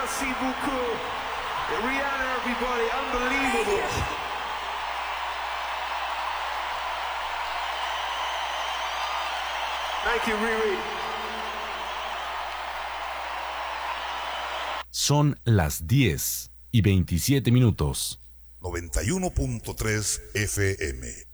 Merci beaucoup. Rihanna, everybody, unbelievable. Thank you, Riri. Son las 10:27. 91.3 FM.